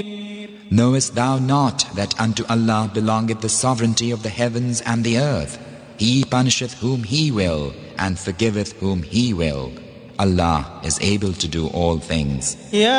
Knowest thou not that unto Allah belongeth the sovereignty of the heavens and the earth? He punisheth whom He will, and forgiveth whom He will. Allah is able to do all things.